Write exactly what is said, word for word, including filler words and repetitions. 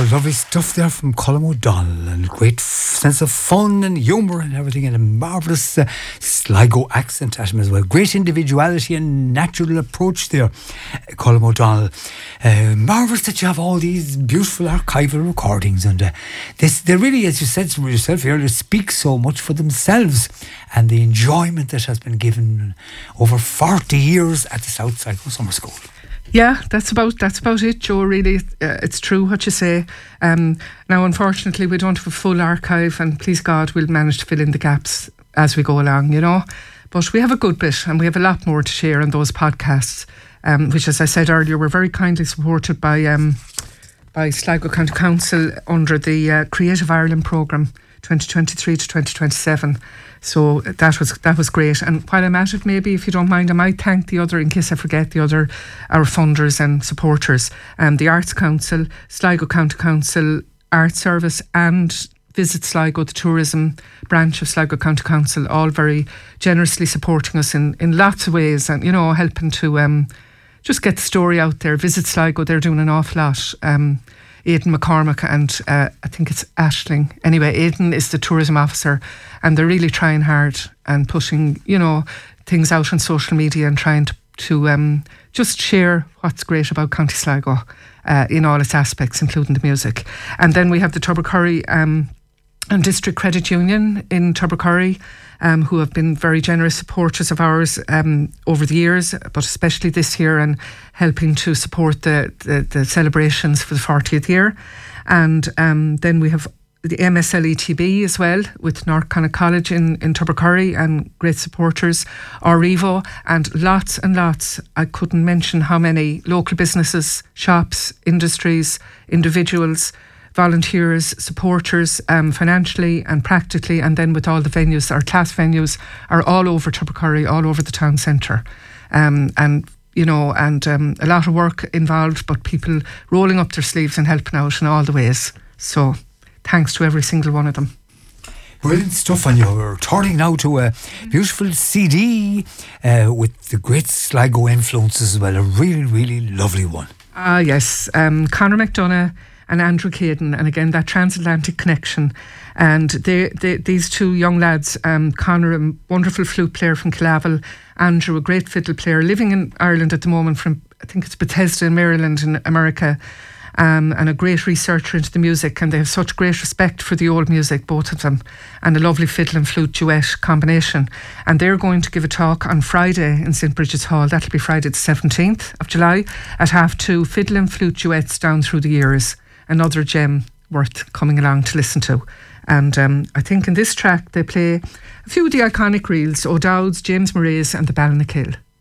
Oh, lovely stuff there from Colm O'Donnell, and great f- sense of fun and humour and everything, and a marvellous uh, Sligo accent at him as well. Great individuality and natural approach there, Colm O'Donnell. Uh, marvellous that you have all these beautiful archival recordings, and uh, this, they really, as you said yourself earlier, speak so much for themselves and the enjoyment that has been given over forty years at the South Sligo Summer School. Yeah, that's about that's about it, Joe. Really, uh, it's true what you say. Um, now, unfortunately, we don't have a full archive, and please God, we'll manage to fill in the gaps as we go along, you know. But we have a good bit, and we have a lot more to share on those podcasts, um, which, as I said earlier, were very kindly supported by um, by Sligo County Council under the uh, Creative Ireland programme twenty twenty-three to twenty twenty-seven. So that was that was great. And while I'm at it, maybe if you don't mind, I might thank the other, in case I forget, the other, our funders and supporters, um, the Arts Council, Sligo County Council, Arts Service, and Visit Sligo, the tourism branch of Sligo County Council, all very generously supporting us in, in lots of ways, and, you know, helping to um, just get the story out there. Visit Sligo, they're doing an awful lot. Um, Aidan McCormack and uh, I think it's Ashling. Anyway, Aidan is the tourism officer, and they're really trying hard and pushing, you know, things out on social media and trying to, to um, just share what's great about County Sligo uh, in all its aspects, including the music. And then we have the Tubbercurry um, and District Credit Union in Tubbercurry, Um, who have been very generous supporters of ours um, over the years, but especially this year, and helping to support the, the, the celebrations for the fortieth year. And um, then we have the M S L E T B as well, with North Connacht College in, in Tubbercurry, and great supporters, Orivo, and lots and lots. I couldn't mention how many local businesses, shops, industries, individuals, volunteers, supporters, um, financially and practically, and then with all the venues, our class venues are all over Tubbercurry, all over the town centre. Um, and, you know, and um, a lot of work involved, but people rolling up their sleeves and helping out in all the ways. So thanks to every single one of them. Brilliant stuff, and you're turning now to a beautiful C D uh, with the great Sligo influences as well. A really, really lovely one. Ah, yes. Um, Conor McDonagh and Andrew Caden, and again that transatlantic connection, and they, they these two young lads, um, Conor, a wonderful flute player from Killavel, Andrew, a great fiddle player living in Ireland at the moment from, I think it's Bethesda in Maryland in America, um, and a great researcher into the music, and they have such great respect for the old music, both of them, and a lovely fiddle and flute duet combination. And they're going to give a talk on Friday in Saint Bridget's Hall. That'll be Friday the seventeenth of July at half two, fiddle and flute duets down through the years. Another gem worth coming along to listen to. And um, I think in this track they play a few of the iconic reels, O'Dowd's, James Murray's and the Ballinacale.